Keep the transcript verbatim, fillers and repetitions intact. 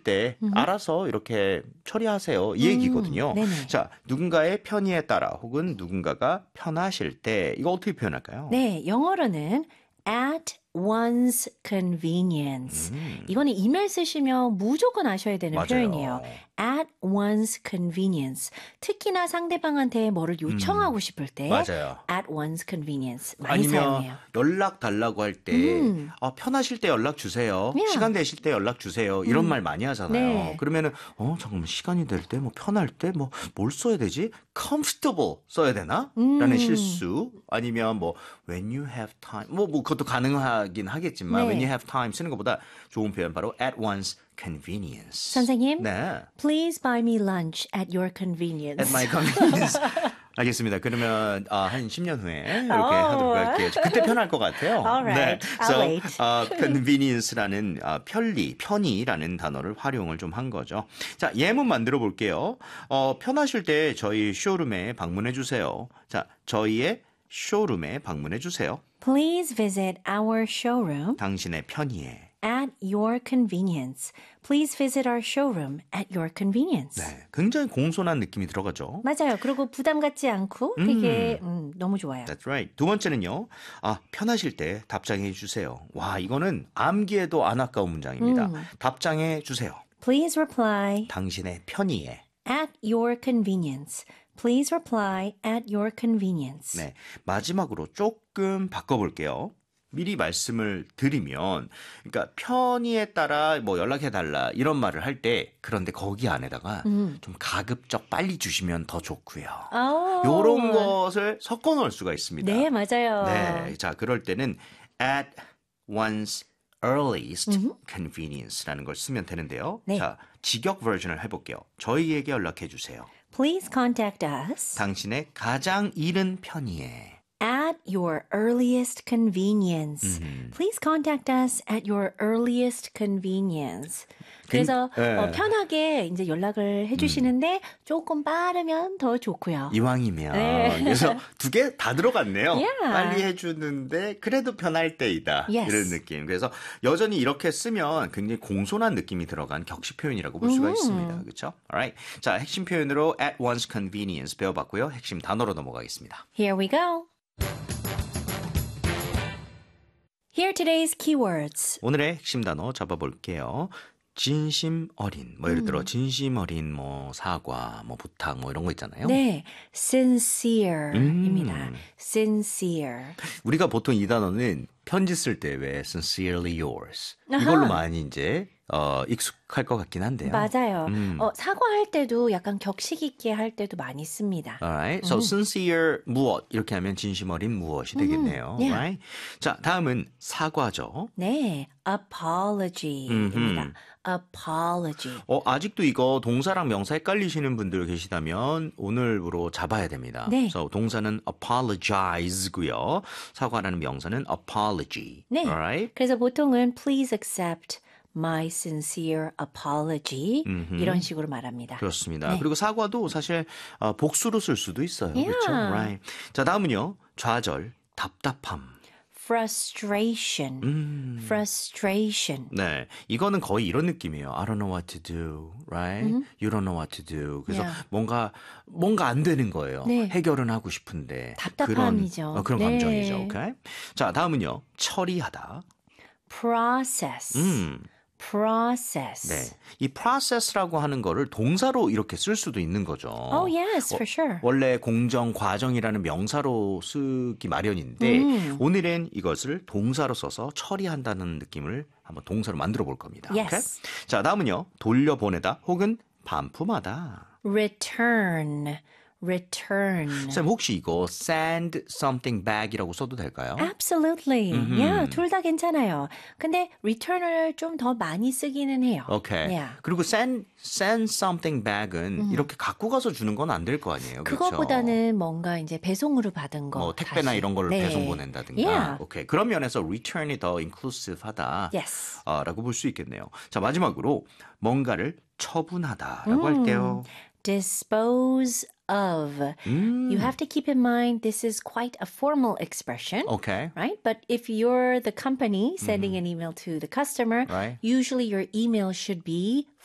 때 음. 알아서 이렇게 처리하세요. 이 얘기거든요. 네네. 자, 누군가의 편의에 따라 혹은 누군가가 편하실 때 이거 어떻게 표현할까요? 네, 영어로는 at one's convenience. 음. 이거는 이메일 쓰시면 무조건 아셔야 되는 맞아요. 표현이에요. at one's convenience. 특히나 상대방한테 뭐를 요청하고 싶을 때 맞아요. at one's convenience 많이 아니면 사용해요. 연락 달라고 할 때 음. 아, 편하실 때 연락 주세요. Yeah. 시간 되실 때 연락 주세요. 이런 말 많이 하잖아요. 네. 그러면은 어 잠깐만 시간이 될 때 뭐 편할 때 뭐 뭘 써야 되지? comfortable 써야 되나? 음. 라는 실수 아니면 뭐 when you have time 뭐, 뭐 그것도 가능하긴 하겠지만 네. when you have time 쓰는 것보다 좋은 표현 바로 at one's convenience. 선생님, 네. please buy me lunch at your convenience. At my convenience. 알겠습니다. 그러면 아, 한 십 년 후에 이렇게 Oh. 하도록 할게요. 그때 편할 것 같아요. Alright, I'll So, wait. 어, convenience라는 어, 편리, 편의라는 단어를 활용을 좀 한 거죠. 자, 예문 만들어 볼게요. 어, 편하실 때 저희 쇼룸에 방문해 주세요. 자, 저희의 쇼룸에 방문해 주세요. Please visit our showroom 당신의 편의에. at your convenience. Please visit our showroom at your convenience. 네, 굉장히 공손한 느낌이 들어가죠. 맞아요. 그리고 부담 갖지 않고 되게 음, 너무 좋아요. That's right. 두 번째는요. 아, 편하실 때 답장해 주세요. 와, 이거는 암기에도 안 아까운 문장입니다. 음. 답장해 주세요. Please reply 당신의 편의에. at your convenience. Please reply at your convenience. 네, 마지막으로 조금 바꿔볼게요. 미리 말씀을 드리면, 그러니까 편의에 따라 뭐 연락해달라 이런 말을 할 때, 그런데 거기 안에다가 음. 좀 가급적 빨리 주시면 더 좋고요. 아, 요런 것을 섞어 놓을 수가 있습니다. 네, 맞아요. 네, 자 그럴 때는 at one's earliest convenience라는 걸 쓰면 되는데요. 네. 자, 직역 버전을 해볼게요. 저희에게 연락해 주세요. Please contact us 당신의 가장 이른 편의에. at your earliest convenience. Please contact us at your earliest convenience. 그래서 네. 어, 편하게 이제 연락을 해주시는데 조금 빠르면 더 좋고요. 이왕이면 네. 그래서 두 개 다 들어갔네요. Yeah. 빨리 해주는데 그래도 편할 때이다. Yes. 이런 느낌. 그래서 여전히 이렇게 쓰면 굉장히 공손한 느낌이 들어간 격식 표현이라고 볼 수가 있습니다. 그렇죠? Alright. 자, 핵심 표현으로 at one's convenience 배워봤고요. 핵심 단어로 넘어가겠습니다. Here we go. Here are today's keywords. 오늘의 핵심 단어 잡아볼게요. 진심 어린, 뭐 예를 들어 진심 어린 뭐 사과, 뭐 부탁, 뭐 이런 거 있잖아요. 네, sincere입니다. 음. sincere. 우리가 보통 이 단어는 편지 쓸 때 왜 sincerely yours 이걸로 아하. 많이 이제 어, 익숙할 것 같긴 한데요. 맞아요. 음. 어, 사과할 때도 약간 격식 있게 할 때도 많이 씁니다. Alright. So sincere 무엇 이렇게 하면 진심 어린 무엇이 되겠네요. yeah. Right? 자, 다음은 사과죠. 네, apology입니다. apology. 어, 아직도 이거 동사랑 명사 헷갈리시는 분들 계시다면 오늘부로 잡아야 됩니다. 네. So 동사는 apologize고요. 사과라는 명사는 apology. 네. Alright? 그래서 보통은 please accept my sincere apology 이런 식으로 말합니다. 그렇습니다. 네. 그리고 사과도 사실 어, 복수로 쓸 수도 있어요. Yeah. 그렇죠? Right. 자, 다음은요. 좌절, 답답함. frustration. 음. frustration. 네, 이거는 거의 이런 느낌이에요. I don't know what to do, right? You don't know what to do. 그래서 Yeah. 뭔가 뭔가 안 되는 거예요. 네. 해결은 하고 싶은데 답답함이죠. 그런, 어, 그런 네. 감정이죠. 오케이. 자, 다음은요. 처리하다. process. 음. process. 네, 이 process라고 하는 거를 동사로 이렇게 쓸 수도 있는 거죠. Oh, yes, for sure. 원래 공정, 과정이라는 명사로 쓰기 마련인데 음. 오늘은 이것을 동사로 써서 처리한다는 느낌을 한번 동사로 만들어 볼 겁니다. Yes. 오케이? 자, 다음은요. 돌려보내다 혹은 반품하다. return. return. 쌤 혹시 이거 send something back이라고 써도 될까요? Absolutely. Yeah, 둘 다 괜찮아요. 근데 return을 좀 더 많이 쓰기는 해요. 오케이. Yeah. 그리고 send send something back은 이렇게 갖고 가서 주는 건 안 될 거 아니에요. 그렇죠? 그거보다는 뭔가 이제 배송으로 받은 거. 뭐 택배나 다시. 이런 걸로 네. 배송 보낸다든가. Yeah. 오케이. 그런 면에서 return이 더 inclusive하다. Yes. 어, 라고 볼 수 있겠네요. 자, 마지막으로 뭔가를 처분하다라고 할 때요. dispose of. 음. You have to keep in mind this is quite a formal expression. 오케이. Right? But if you're the company sending an email to the customer, Right. usually your email should be